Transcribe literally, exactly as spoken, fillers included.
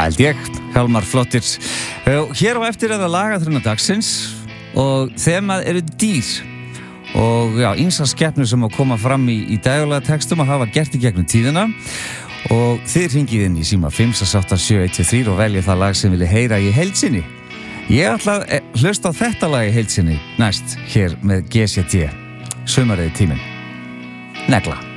held ég, Hjálmar flottir. Hér á eftir er það lagaþruna dagsins og þemað eru dýr og já, ýmsar skepnur sem að koma fram í, í daglega textum og hafa gert í gegnum tíðina og þið hringið inn í síma fimm sex átta sjö eitt þrjú og veljið það lag sem vilja heyra í heild sinni. Ég ætla að hlusta á þetta lag í heild sinni næst hér með G C D, Sumarið tíminn. Negla.